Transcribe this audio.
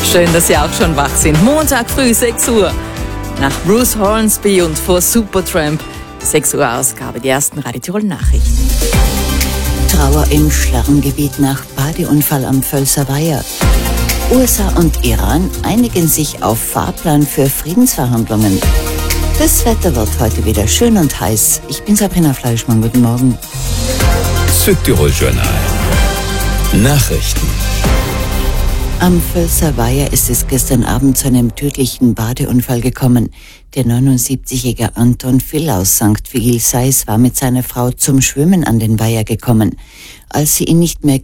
Schön, dass Sie auch schon wach sind. Montag früh, 6 Uhr. Nach Bruce Hornsby und vor Supertramp. 6 Uhr Ausgabe, die ersten Radio Tirol Nachrichten. Trauer im Schlärmgebiet nach Badeunfall am Völser Weiher. USA und Iran einigen sich auf Fahrplan für Friedensverhandlungen. Das Wetter wird heute wieder schön und heiß. Ich bin Sabrina Fleischmann, guten Morgen. Südtirol Journal. Nachrichten. Am Völser Weiher ist es gestern Abend zu einem tödlichen Badeunfall gekommen. Der 79-jährige Anton Vill aus St. Vigil-Seis war mit seiner Frau zum Schwimmen an den Weiher gekommen. Als sie ihn nicht mehr